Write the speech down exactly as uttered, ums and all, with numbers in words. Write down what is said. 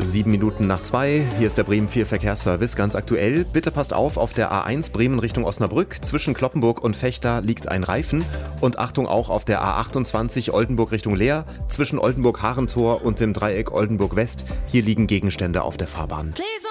Sieben Minuten nach zwei, hier ist der Bremen vier Verkehrsservice, ganz aktuell. Bitte passt auf, auf der A eins Bremen Richtung Osnabrück, zwischen Cloppenburg und Vechta liegt ein Reifen. Und Achtung auch auf der A achtundzwanzig Oldenburg Richtung Leer, zwischen Oldenburg-Harentor und dem Dreieck Oldenburg West, hier liegen Gegenstände auf der Fahrbahn. Please.